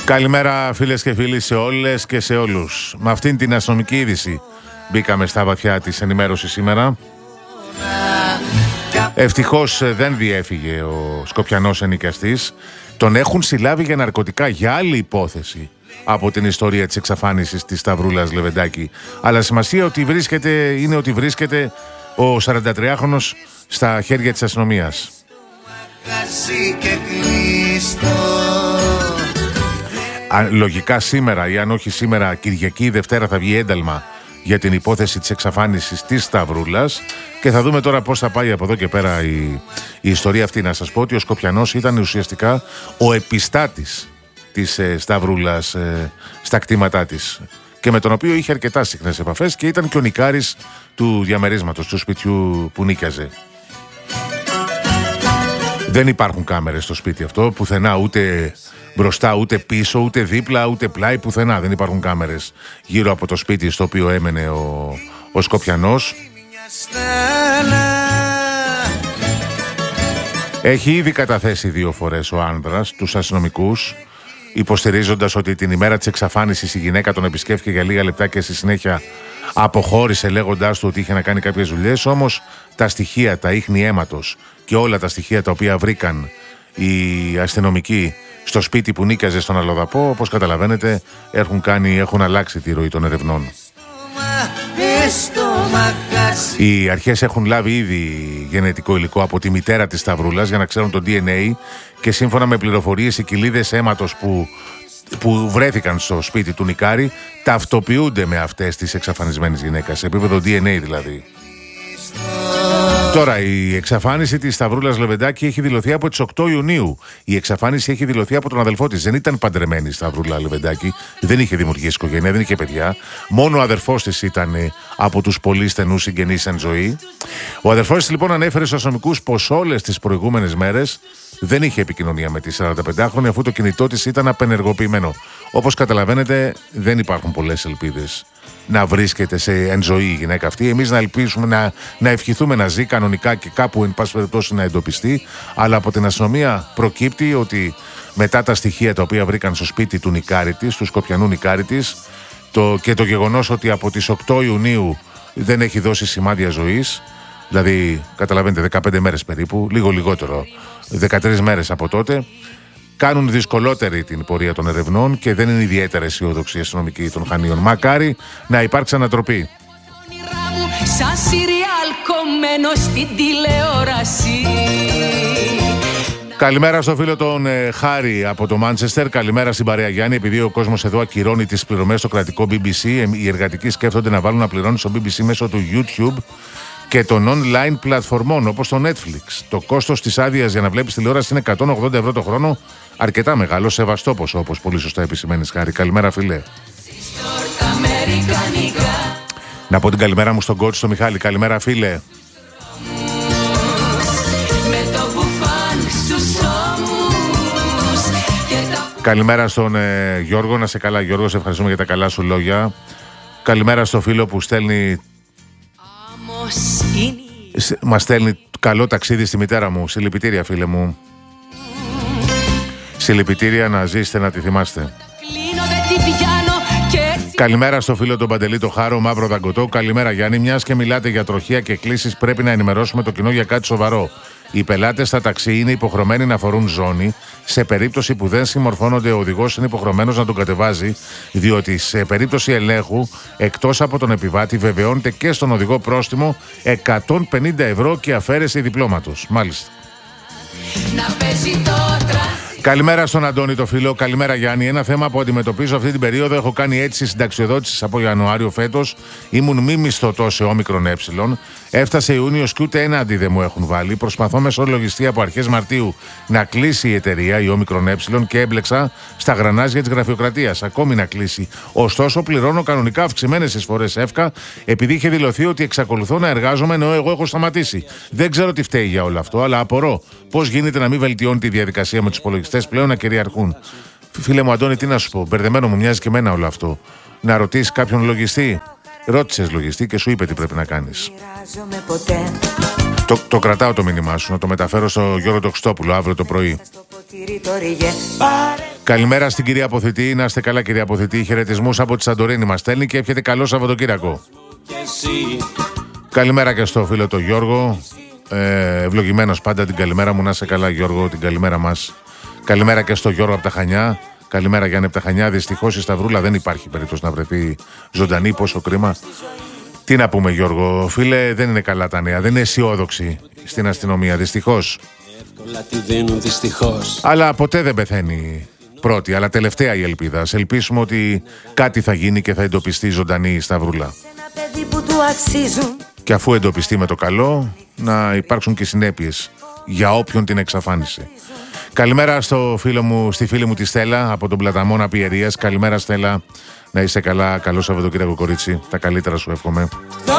Καλημέρα φίλες και φίλοι σε όλες και σε όλους. Με αυτήν την αστυνομική είδηση μπήκαμε στα βαθιά της ενημέρωσης σήμερα. Ευτυχώς δεν διέφυγε ο Σκοπιανός ενοικιαστής. Τον έχουν συλλάβει για ναρκωτικά για άλλη υπόθεση από την ιστορία της εξαφάνισης της Σταυρούλας Λεβεντάκη. Αλλά σημασία είναι ότι βρίσκεται ο 43χρονος στα χέρια της αστυνομίας. Λογικά σήμερα ή αν όχι σήμερα, Κυριακή ή Δευτέρα θα βγει ένταλμα για την υπόθεση της εξαφάνισης της Σταυρούλας και θα δούμε τώρα πώς θα πάει από εδώ και πέρα η ιστορία αυτή. Να σας πω ότι ο Σκοπιανός ήταν ουσιαστικά ο επιστάτης της Σταυρούλας στα κτήματά της και με τον οποίο είχε αρκετά συχνές επαφές και ήταν και ο νικάρης του διαμερίσματος, του σπιτιού που νίκιαζε. Δεν υπάρχουν κάμερες στο σπίτι αυτό, πουθενά, ούτε μπροστά, ούτε πίσω, ούτε δίπλα, ούτε πλάι, πουθενά. Δεν υπάρχουν κάμερες γύρω από το σπίτι στο οποίο έμενε ο Σκοπιανός. Έχει ήδη καταθέσει 2 φορές ο άνδρας τους αστυνομικούς, υποστηρίζοντας ότι την ημέρα της εξαφάνισης η γυναίκα τον επισκέφθηκε για λίγα λεπτά και στη συνέχεια αποχώρησε λέγοντάς του ότι είχε να κάνει κάποιες δουλειές. Όμως τα στοιχεία, τα ίχνη αίματος και όλα τα στοιχεία τα οποία βρήκαν οι αστυνομικοί στο σπίτι που νίκιαζε στον Αλλοδαπό, όπως καταλαβαίνετε, έχουν αλλάξει τη ροή των ερευνών. Οι αρχές έχουν λάβει ήδη γενετικό υλικό από τη μητέρα της Σταυρούλας για να ξέρουν το DNA και σύμφωνα με πληροφορίες οι κοιλίδες αίματος που βρέθηκαν στο σπίτι του νικάρη ταυτοποιούνται με αυτές της εξαφανισμένης γυναίκας, σε επίπεδο DNA δηλαδή. Τώρα, η εξαφάνιση της Σταυρούλας Λεβεντάκη έχει δηλωθεί από τις 8 Ιουνίου. Η εξαφάνιση έχει δηλωθεί από τον αδελφό της. Δεν ήταν παντρεμένη η Σταυρούλα Λεβεντάκη, δεν είχε δημιουργήσει οικογένεια, δεν είχε παιδιά. Μόνο ο αδερφός της ήταν από τους πολύ στενούς συγγενείς εν ζωή. Ο αδερφός της λοιπόν ανέφερε στους αστυνομικούς πως όλες τις προηγούμενες μέρες δεν είχε επικοινωνία με τη 45χρονη, αφού το κινητό της ήταν απενεργοποιημένο. Όπως καταλαβαίνετε, δεν υπάρχουν πολλές ελπίδες να βρίσκεται σε εν ζωή η γυναίκα αυτή. Εμείς να ελπίσουμε, να ευχηθούμε να ζει κανονικά και κάπου εν πάση περιπτώσει να εντοπιστεί, αλλά από την αστυνομία προκύπτει ότι μετά τα στοιχεία τα οποία βρήκαν στο σπίτι του νικάρη της, του Σκοπιανού νικάρη της, και το γεγονός ότι από τις 8 Ιουνίου δεν έχει δώσει σημάδια ζωής, δηλαδή καταλαβαίνετε 15 μέρες περίπου, λίγο λιγότερο, 13 μέρες από τότε, κάνουν δυσκολότερη την πορεία των ερευνών και δεν είναι ιδιαίτερα αισιόδοξη η αστυνομική των Χανίων. Μακάρι να υπάρξει ανατροπή. Σαν σιριάλ κομμένο στην τηλεόραση. Καλημέρα στο φίλο τον Χάρη από το Μάντσεστερ. Καλημέρα στην παρέα Γιάννη. Επειδή ο κόσμος εδώ ακυρώνει τις πληρωμές στο κρατικό BBC, οι εργατικοί σκέφτονται να βάλουν να πληρώνουν στο BBC μέσω του YouTube και των online πλατφορμών όπως το Netflix. Το κόστος της άδειας για να βλέπεις τηλεόραση είναι 180 ευρώ το χρόνο. Αρκετά μεγάλο, σεβαστό ποσό, όπως πολύ σωστά επισημαίνεις, Χάρη. Καλημέρα, φίλε. Να πω την καλημέρα μου στον coach, τον Μιχάλη. Καλημέρα, φίλε. Καλημέρα στον Γιώργο. Να σε καλά, Γιώργο. Σε ευχαριστούμε για τα καλά σου λόγια. Καλημέρα στο φίλο που στέλνει. Μας στέλνει καλό ταξίδι στη μητέρα μου. Συλληπιτήρια, φίλε μου. Συλληπιτήρια, να ζήσετε, να τη θυμάστε. Καλημέρα στο φίλο τον Παντελή, το Χάρο, μαύρο δαγκωτό. Καλημέρα, Γιάννη. Μιας και μιλάτε για τροχεία και κλήσεις, πρέπει να ενημερώσουμε το κοινό για κάτι σοβαρό. Οι πελάτες στα ταξί είναι υποχρεωμένοι να φορούν ζώνη. Σε περίπτωση που δεν συμμορφώνονται, ο οδηγός είναι υποχρεωμένος να τον κατεβάζει, διότι σε περίπτωση ελέγχου, εκτός από τον επιβάτη, βεβαιώνεται και στον οδηγό πρόστιμο 150 ευρώ και αφαίρεση διπλώματος. Μάλιστα. Καλημέρα στον Αντώνη το φίλο. Καλημέρα, Γιάννη. Ένα θέμα που αντιμετωπίζω αυτή την περίοδο. Έχω κάνει αίτηση συνταξιοδότησης από Ιανουάριο φέτος. Ήμουν μη μισθωτός σε όμικρον ε. Έφτασε Ιούνιος και ούτε ένα αντί δεν μου έχουν βάλει. Προσπαθώ μέσω λογιστή από αρχές Μαρτίου να κλείσει η εταιρεία, η όμικρον ε, και έμπλεξα στα γρανάζια της γραφειοκρατίας. Ακόμη να κλείσει. Ωστόσο, πληρώνω κανονικά αυξημένες εισφορές ΕΦΚΑ, επειδή είχε δηλωθεί ότι εξακολουθώ να εργάζομαι ενώ εγώ έχω σταματήσει. Δεν ξέρω τι φταίει για όλο αυτό, αλλά απορώ πώς γίνεται να μην βελτιώνει τη διαδικασία με τους υπολογιστές πλέον να κυριαρχούν. Φίλε μου, Αντώνη, τι να σου πω. Μπερδεμένο μου μοιάζει και εμένα όλο αυτό. Να ρωτήσεις κάποιον λογιστή. Ρώτησες λογιστή και σου είπε τι πρέπει να κάνεις. Το κρατάω το μήνυμά σου, να το μεταφέρω στο Γιώργο το Χριστόπουλο αύριο το πρωί. Καλημέρα στην κυρία Αποθητή. Να είστε καλά, κυρία Αποθητή. Χαιρετισμούς από τη Σαντορίνη μας στέλνει και εύχεται καλό Σαββατοκύριακο. Καλημέρα και στο φίλο το Γιώργο. Ευλογημένος πάντα, την καλημέρα μου. Να είστε καλά, Γιώργο, την καλημέρα μας. Καλημέρα και στο Γιώργο από τα Χανιά. Καλημέρα, Γιάννη από τα Χανιά. Δυστυχώς η Σταυρούλα δεν υπάρχει περίπτωση να βρεθεί ζωντανή. Πόσο κρίμα. Τι να πούμε, Γιώργο, φίλε, δεν είναι καλά τα νέα. Δεν είναι αισιόδοξη στην αστυνομία, δυστυχώς. Αλλά ποτέ δεν πεθαίνει πρώτη, αλλά τελευταία η ελπίδα. Ας ελπίσουμε ότι κάτι θα γίνει και θα εντοπιστεί ζωντανή η Σταυρούλα. Και αφού εντοπιστεί με το καλό, να υπάρξουν και συνέπειες για όποιον την εξαφάνισε. Καλημέρα στη φίλη μου τη Στέλλα από τον Πλαταμόνα Πιερίας. Καλημέρα, Στέλλα. Να είσαι καλά. Καλό Σαββατοκύριακο, κορίτσι. Τα καλύτερα σου εύχομαι.